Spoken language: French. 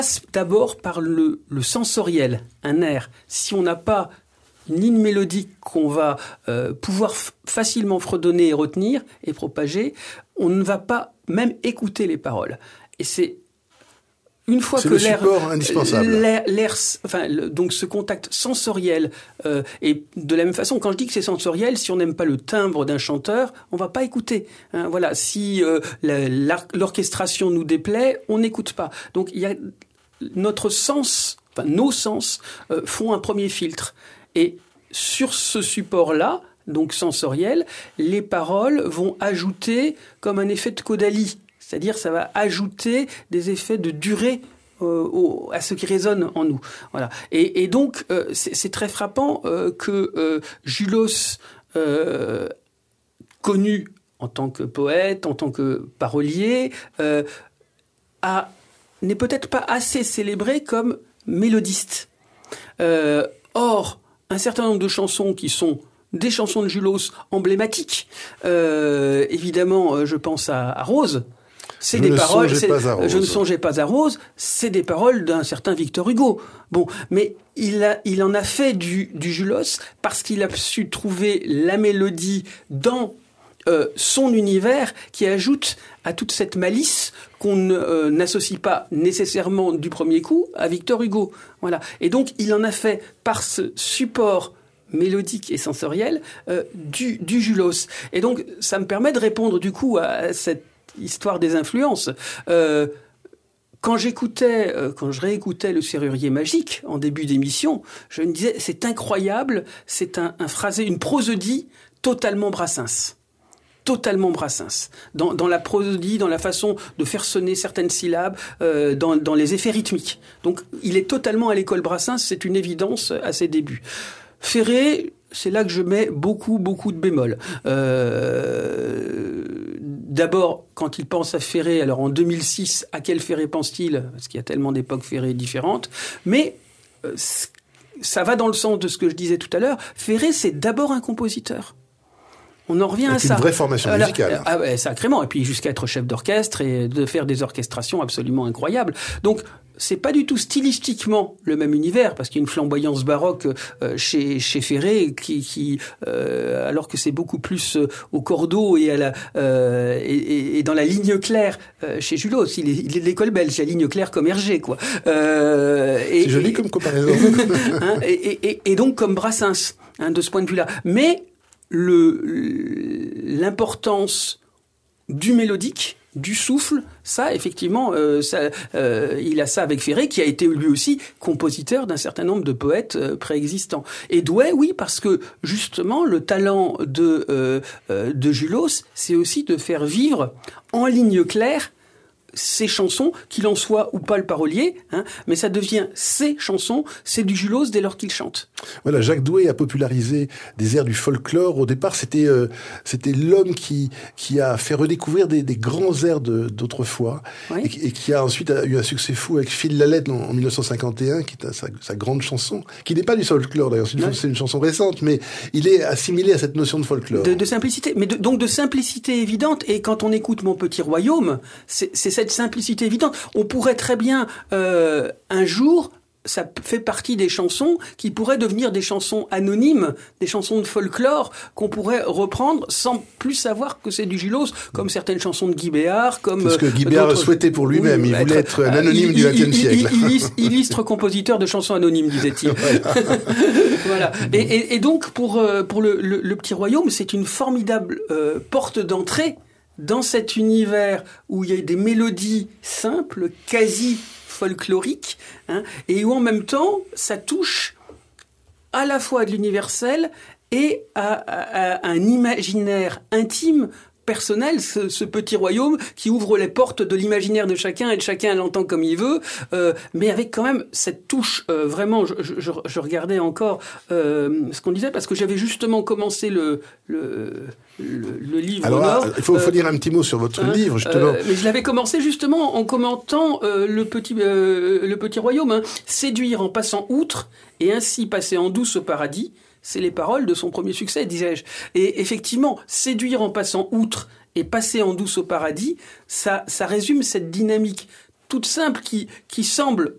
passe d'abord par le sensoriel, un air. Si on n'a pas une ligne mélodique qu'on va pouvoir facilement fredonner et retenir et propager, on ne va pas même écouter les paroles. Et c'est une fois que support indispensable. Donc ce contact sensoriel, et de la même façon, quand je dis que c'est sensoriel, si on n'aime pas le timbre d'un chanteur, on va pas écouter. Hein, voilà, si l'orchestration nous déplaît, on n'écoute pas. Donc il y a nos sens font un premier filtre. Et sur ce support-là, donc sensoriel, les paroles vont ajouter comme un effet de caudalie. C'est-à-dire, ça va ajouter des effets de durée à ce qui résonne en nous. Voilà. Et donc, c'est très frappant que Julos, connu en tant que poète, en tant que parolier, n'est peut-être pas assez célébré comme mélodiste. Or, un certain nombre de chansons qui sont des chansons de Julos emblématiques, évidemment, je pense à Rose. C'est des paroles. Je ne songeais pas à Rose. C'est des paroles d'un certain Victor Hugo. Bon, mais il en a fait du Julos parce qu'il a su trouver la mélodie dans son univers qui ajoute à toute cette malice qu'on n'associe pas nécessairement du premier coup à Victor Hugo. Voilà. Et donc il en a fait par ce support mélodique et sensoriel du Julos. Et donc ça me permet de répondre du coup à cette histoire des influences. Quand je réécoutais Le Serrurier magique en début d'émission, je me disais c'est incroyable, c'est un phrasé, une prosodie totalement Brassens. Totalement Brassens. Dans la prosodie, dans la façon de faire sonner certaines syllabes, dans les effets rythmiques. Donc il est totalement à l'école Brassens, c'est une évidence à ses débuts. Ferré, c'est là que je mets beaucoup de bémols. D'abord, quand il pense à Ferré, alors en 2006, à quel Ferré pense-t-il ? Parce qu'il y a tellement d'époques Ferré différentes. Mais ça va dans le sens de ce que je disais tout à l'heure. Ferré, c'est d'abord un compositeur. On en revient à ça. Une vraie formation musicale. Ah ouais, sacrément. Et puis jusqu'à être chef d'orchestre et de faire des orchestrations absolument incroyables. Donc, c'est pas du tout stylistiquement le même univers, parce qu'il y a une flamboyance baroque chez Ferré, alors que c'est beaucoup plus au cordeau et et dans la ligne claire chez Julos. Il est de l'école belge, la ligne claire comme Hergé, quoi. C'est joli comme comparaison. Et donc comme Brassens, de ce point de vue-là. Mais l'importance du mélodique, du souffle, ça, effectivement, il a ça avec Ferré, qui a été lui aussi compositeur d'un certain nombre de poètes préexistants. Et Douai, oui, parce que justement, le talent de Julos, c'est aussi de faire vivre en ligne claire ces chansons, qu'il en soit ou pas le parolier, mais ça devient ses chansons, c'est du Julos dès lors qu'il chante. Voilà, Jacques Douai a popularisé des airs du folklore. Au départ, c'était l'homme qui a fait redécouvrir des grands airs d'autrefois, oui. et qui a ensuite eu un succès fou avec Phil Lallette en 1951, qui est sa grande chanson, qui n'est pas du folklore d'ailleurs, c'est une chanson récente, mais il est assimilé à cette notion de folklore. De simplicité, mais donc de simplicité évidente. Et quand on écoute Mon Petit Royaume, c'est cette simplicité évidente. On pourrait très bien un jour, ça fait partie des chansons qui pourraient devenir des chansons anonymes, des chansons de folklore qu'on pourrait reprendre sans plus savoir que c'est du Julos, comme certaines chansons de Guy Béard, comme c'est ce que Guy Béard souhaitait pour lui-même. Il voulait être un anonyme du XXe siècle. Illustre compositeur de chansons anonymes, disait-il. Voilà. Et donc pour le Petit Royaume, c'est une formidable porte d'entrée dans cet univers où il y a des mélodies simples, quasi folkloriques, et où en même temps, ça touche à la fois à de l'universel et à un imaginaire intime, personnel, ce petit royaume qui ouvre les portes de l'imaginaire de chacun et de chacun l'entend comme il veut, mais avec quand même cette touche, vraiment, je regardais encore ce qu'on disait, parce que j'avais justement commencé le livre. Alors, il faut dire un petit mot sur votre livre, justement. Mais je l'avais commencé justement en commentant le petit royaume, séduire en passant outre et ainsi passer en douce au paradis. C'est les paroles de son premier succès, disais-je. Et effectivement, séduire en passant outre et passer en douce au paradis, ça résume cette dynamique toute simple qui semble